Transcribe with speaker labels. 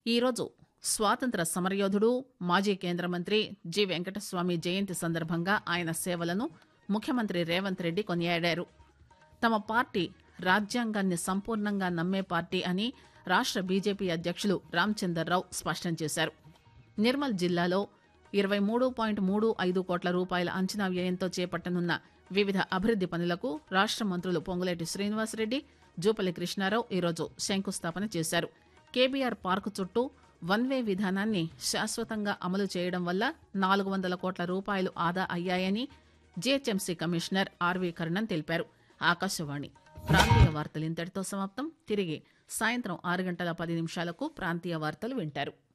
Speaker 1: ఈరోజు స్వాతంత్ర సమరయోధుడు మాజీ కేంద్ర మంత్రి జి వెంకటస్వామి జయంతి సందర్భంగా ఆయన సేవలను ముఖ్యమంత్రి రేవంత్ రెడ్డి కొనియాడారు. తమ పార్టీ రాజ్యాంగాన్ని సంపూర్ణంగా నమ్మే పార్టీ అని రాష్ట బీజేపీ అధ్యక్షులు రామచందర్రావు స్పష్టం చేశారు. నిర్మల్ జిల్లాలో 23.35 కోట్ల రూపాయల అంచనా వ్యయంతో చేపట్టనున్న వివిధ అభివృద్ది పనులకు రాష్ట మంత్రులు పొంగులేటి శ్రీనివాసరెడ్డి, జూపల్లి కృష్ణారావు ఈరోజు శంకుస్థాపన చేశారు. కేబీఆర్ పార్కు చుట్టూ వన్ వే విధానాన్ని శాశ్వతంగా అమలు చేయడం వల్ల 400 కోట్ల రూపాయలు ఆదా అయ్యాయని జీహెచ్ఎంసీ కమిషనర్ ఆర్వీ కర్ణన్ తెలిపారు. ఆకాశవాణి ప్రాంతీయ వార్తలు ఇంతటితో సమాప్తం. తిరిగి సాయంత్రం 6 గంటల 10 నిమిషాలకు ప్రాంతీయ వార్తలు వింటారు.